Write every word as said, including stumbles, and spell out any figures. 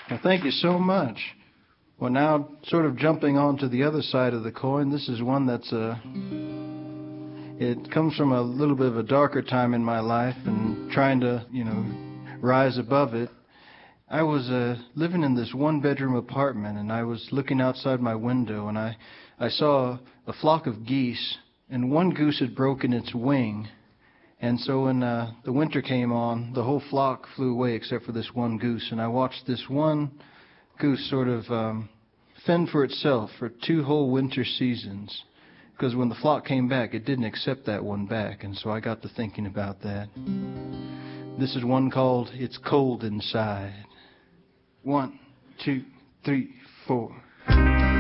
Well, thank you so much. Well, now, sort of jumping on to the other side of the coin, this is one that's a... It comes from a little bit of a darker time in my life and trying to, you know, rise above it. I was uh, living in this one-bedroom apartment, and I was looking outside my window, and I, I saw a flock of geese, and one goose had broken its wing. And so when uh, the winter came on, the whole flock flew away except for this one goose. And I watched this one goose sort of um, fend for itself for two whole winter seasons. Because when the flock came back, it didn't accept that one back. And so I got to thinking about that. This is one called It's Cold Inside. One, two, three, four.